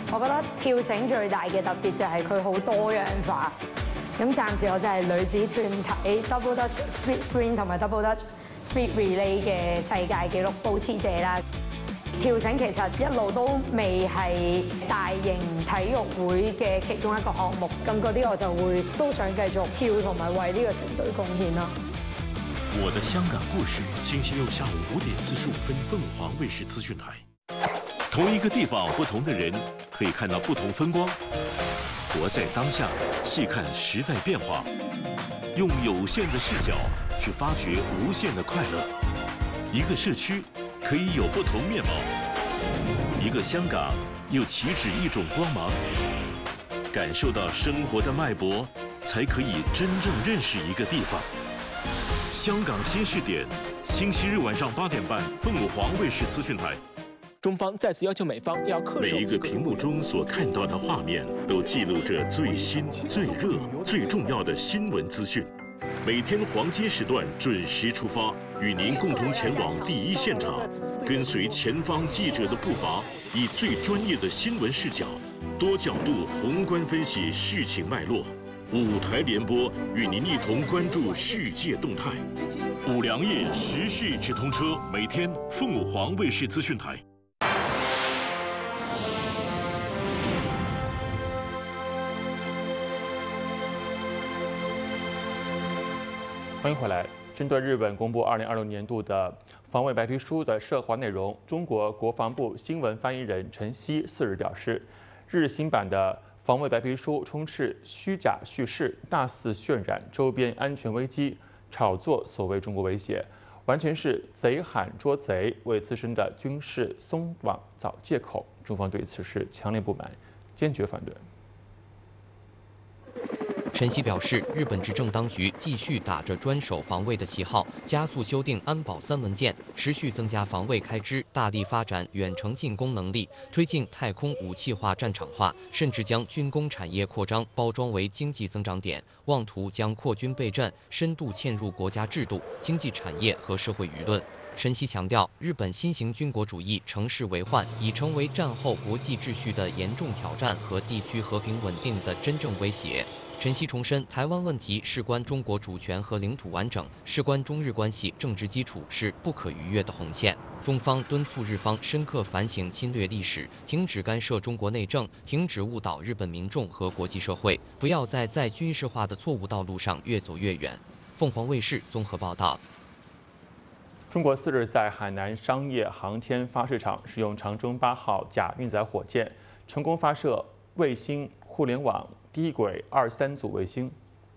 我覺得跳繩最大嘅特別就係佢好多樣化。咁暫時我就係女子團體 Double Dutch Speed Sprint 同埋 Double Dutch Speed Relay 嘅世界紀錄保持者啦。跳繩其實一路都未係大型體育會嘅其中一個項目，咁嗰啲我就會都想繼續跳同埋為呢個團隊貢獻咯。 我的香港故事，星期六下午5:45，凤凰卫視資訊台。同一個地方，不同的人，可以看到不同風光。活在當下，細看時代變化，用有限的視角去發掘無限的快樂。一個社區可以有不同面貌，一個香港又豈止一種光芒。感受到生活的脈搏，才可以真正認識一個地方。香港新視點，星期日晚上8點半，鳳凰衛視資訊台。 中方再次要求美方要恪守。 每一個屏幕中所看到的畫面，都記錄着最新、最熱、最重要的新聞資訊。每天黃金時段準時出發，與您共同前往第一現場，跟隨前方記者的步伐，以最專業的新聞視角，多角度宏觀分析事情脈絡。五台聯播，與您一同關注世界動態。五糧液時事直通車，每天鳳凰衛視資訊台。 欢迎回来。针对日本公布2026年度的防卫白皮书的涉华内容，中国国防部新闻发言人陈希4日表示，日新版的防卫白皮书充斥虚假叙事，大肆渲染周边安全危机，炒作所谓中国威胁，完全是贼喊捉贼，为自身的军事松绑找借口。中方对此是强烈不满，坚决反对。 陈希表示，日本执政当局继续打着专守防卫的旗号，加速修订安保3文件，持续增加防卫开支，大力发展远程进攻能力，推进太空武器化、战场化，甚至将军工产业扩张包装为经济增长点，妄图将扩军备战深度嵌入国家制度、经济产业和社会舆论。陈希强调，日本新型军国主义乘势为患，已成为战后国际秩序的严重挑战和地区和平稳定的真正威胁。陈希重申，台湾问题事关中国主权和领土完整，事关中日关系政治基础，是不可逾越的红线。中方敦促日方深刻反省侵略历史，停止干涉中国内政，停止误导日本民众和国际社会，不要在军事化的错误道路上越走越远。凤凰卫视综合报道。 中国4日在海南商业航天发射场使用长征8号甲运载火箭，成功发射卫星互联网低轨23组卫星。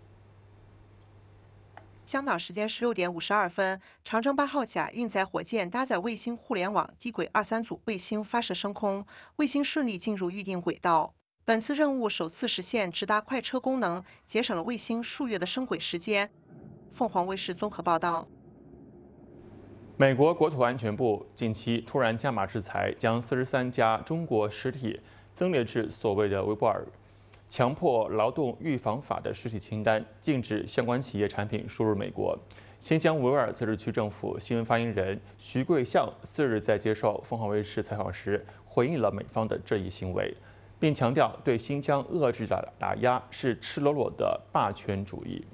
香港时间16点52分，长征8号甲运载火箭搭载卫星互联网低轨23组卫星发射升空，卫星顺利进入预定轨道。本次任务首次实现直达快车功能，节省了卫星数月的升轨时间。凤凰卫视综合报道。 美国国土安全部近期突然加码制裁，将43家中国实体增列至所谓的维吾尔强迫劳动预防法的实体清单，禁止相关企业产品输入美国。新疆维吾尔自治区政府新闻发言人徐桂相4日在接受凤凰卫视采访时，回应了美方的这一行为，并强调对新疆遏制的打压是赤裸裸的霸权主义。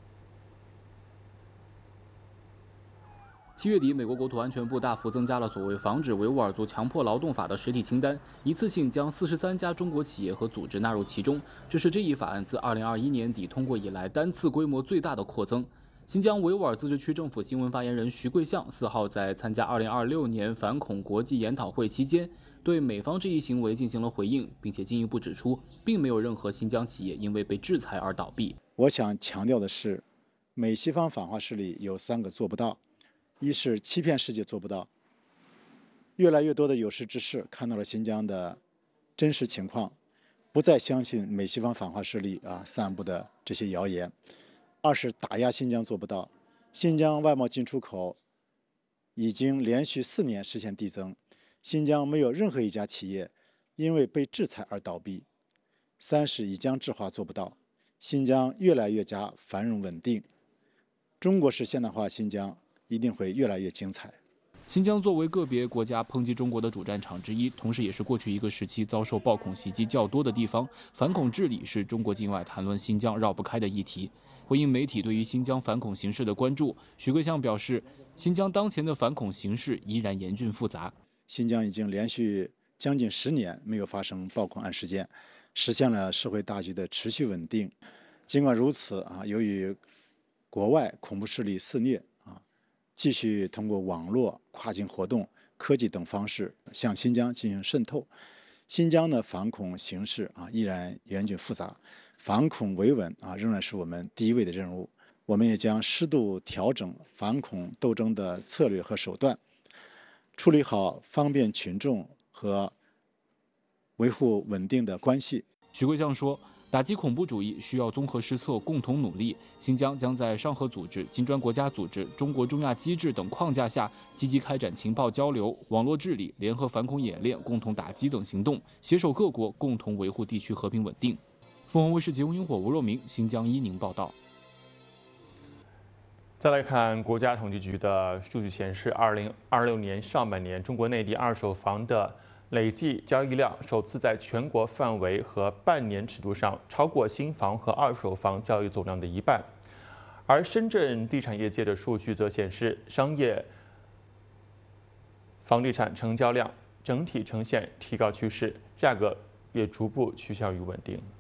7月底，美国国土安全部大幅增加了所谓防止维吾尔族强迫劳动法的实体清单，一次性将43家中国企业和组织纳入其中。这是这一法案自2021年底通过以来单次规模最大的扩增。新疆维吾尔自治区政府新闻发言人徐桂相4号在参加2026年反恐国际研讨会期间，对美方这一行为进行了回应，并且进一步指出，并没有任何新疆企业因为被制裁而倒闭。 我想强调的是，美西方反华势力有3个做不到。一是欺骗世界做不到，越来越多的有识之士看到了新疆的真实情况，不再相信美西方反华势力散布的这些谣言。二是打压新疆做不到，新疆外贸进出口已经连续4年实现递增，新疆没有任何一家企业因为被制裁而倒闭。三是以疆制华做不到，新疆越来越加繁荣稳定，中国式现代化新疆一定会越来越精彩。 新疆作为个别国家抨击中国的主战场之一，同时也是过去一个时期遭受暴恐袭击较多的地方，反恐治理是中国境外谈论新疆绕不开的议题。回应媒体对于新疆反恐形势的关注，徐贵相表示，新疆当前的反恐形势依然严峻复杂。 新疆已经连续将近10年没有发生暴恐案事件，实现了社会大局的持续稳定。尽管如此由于国外恐怖势力肆虐继续通过网络、跨境活动、科技等方式向新疆进行渗透，新疆的反恐形势依然严峻复杂，反恐维稳仍然是我们第一位的任务。我们也将适度调整反恐斗争的策略和手段，处理好方便群众和维护稳定的关系。 徐贵相说，打击恐怖主义需要综合施策，共同努力。新疆将在上合组织、金砖国家组织、中国中亚机制等框架下，积极开展情报交流、网络治理、联合反恐演练、共同打击等行动，携手各国共同维护地区和平稳定。凤凰卫视节目萤火吴若明，新疆伊宁报道。 再来看国家统计局的数据显示，2026年上半年，中国内地二手房的累计交易量首次在全国范围和半年尺度上超过新房和二手房交易总量的一半。而深圳地产业界的数据则显示，商业房地产成交量整体呈现提高趋势，价格也逐步趋向于稳定。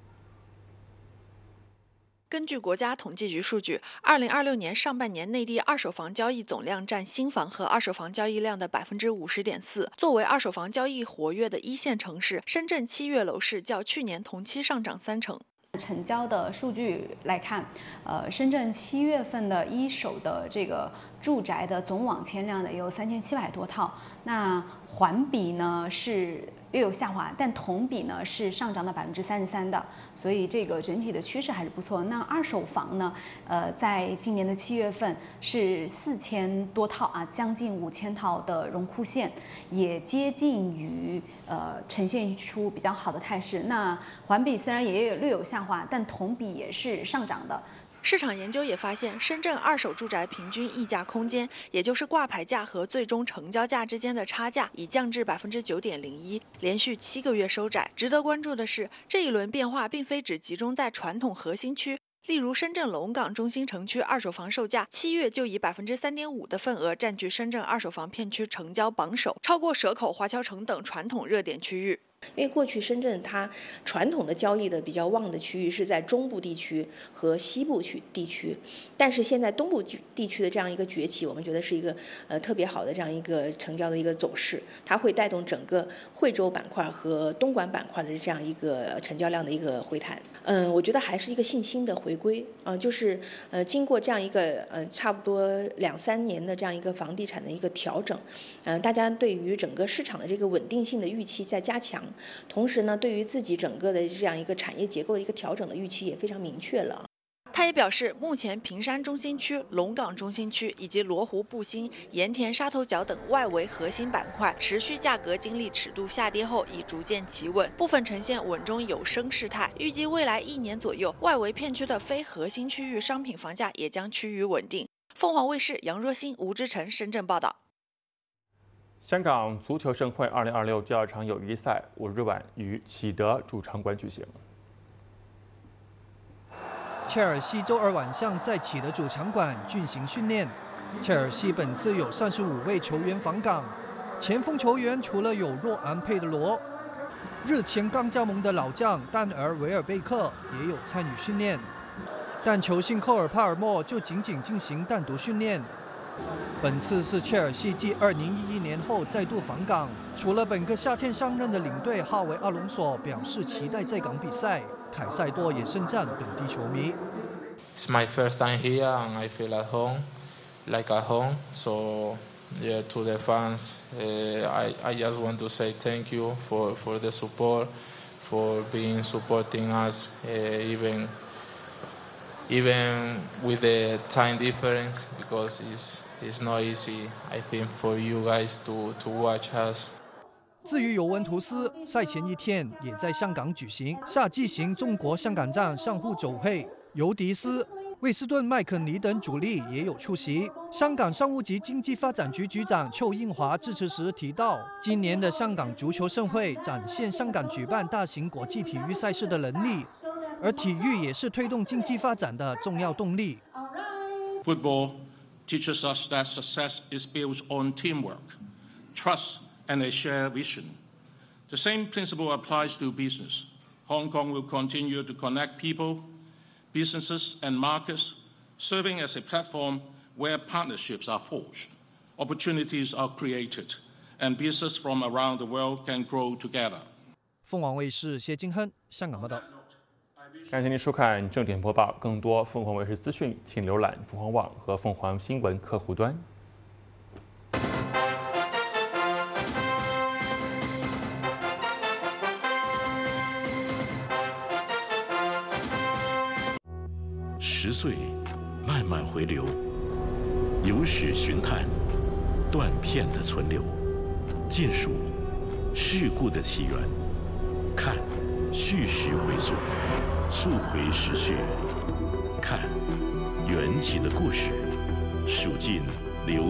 根据国家统计局数据，2026年上半年内地二手房交易总量占新房和二手房交易量的50.4%。作为二手房交易活跃的一线城市，深圳7月楼市较去年同期上涨3成。 成交的数据来看，深圳7月份的一手的这个住宅的总网签量呢有3700多套，那环比呢是略有下滑，但同比呢是上涨了33%的，所以这个整体的趋势还是不错。那二手房呢，在今年的7月份是4000多套将近5000套的荣枯线，也接近于呈现出比较好的态势。那环比虽然也略有下滑，但同比也是上涨的。 市场研究也发现，深圳二手住宅平均溢价空间，也就是挂牌价和最终成交价之间的差价，已降至9.01%，连续7个月收窄。值得关注的是，这一轮变化并非只集中在传统核心区。例如，深圳龙岗中心城区二手房售价7月就以3.5%的份额占据深圳二手房片区成交榜首，超过蛇口、华侨城等传统热点区域。 因为过去深圳它传统的交易的比较旺的区域是在中部地区和西部地区，但是现在东部地区的这样一个崛起，我们觉得是一个特别好的这样一个成交的一个走势，它会带动整个惠州板块和东莞板块的这样一个成交量的一个回弹。我觉得还是一个信心的回归就是经过这样一个差不多2-3年的这样一个房地产的一个调整，大家对于整个市场的这个稳定性的预期在加强。同时呢，对于自己整个的这样一个产业结构的一个调整的预期也非常明确了。 他也表示，目前坪山中心区、龙岗中心区以及罗湖、布兴、盐田、沙头角等外围核心板块，持续价格经历尺度下跌后已逐渐企稳，部分呈现稳中有升势态。预计未来1年左右，外围片区的非核心区域商品房价也将趋于稳定。凤凰卫视杨若欣、吴志成深圳报道。 香港足球盛会2026第2场友谊赛5日晚于启德主场馆举行。 切尔西周二晚上在启德主场馆进行训练。切尔西本次有35位球员访港，前锋球员除了有洛安佩德罗，日前刚加盟的老将丹尔维尔贝克也有参与训练，但球星科尔帕尔默就仅仅进行单独训练。本次是切尔西继2011年后再度访港，除了本个夏天上任的领队哈维·阿隆索表示期待在港比赛，凯塞多也盛赞本地球迷。 It's my first time here and I feel at home, like at home. So yeah, to the fans, I just want to say thank you for the support, for being supporting us, even with the time difference, because it's not easy, I think, for you guys to watch us. 至于尤文图斯，赛前一天也在香港举行夏季型中国香港站上沪酒会，尤迪斯、 惠斯顿、麦肯尼等主力也有出席。香港商务及经济发展局局长邱应华致辞时提到，今年的香港足球盛会展现香港举办大型国际体育赛事的能力，而体育也是推动经济发展的重要动力。 Football teaches us that success is built on teamwork, trust, and a shared vision. The same principle applies to business. Hong Kong will continue to connect people, businesses, and markets, serving as a platform where partnerships are forged, opportunities are created, and business from around the world can grow together. 凤凰卫视谢金亨香港报道。 感谢您收看正点播报，更多凤凰卫视资讯，请浏览凤凰网和凤凰新闻客户端。 10岁，慢慢回流，有史寻探，断片的存留，见数事故的起源，看叙事回溯，溯回时序，看缘起的故事，数尽